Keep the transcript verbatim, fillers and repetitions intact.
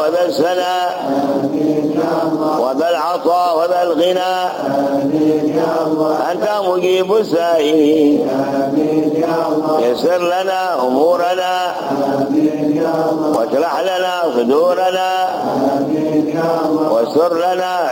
وذا السناء وذا العطاء وذا الغنى أنت مجيب السائلين يسر لنا أمورنا واشرح لنا صدورنا واستر لنا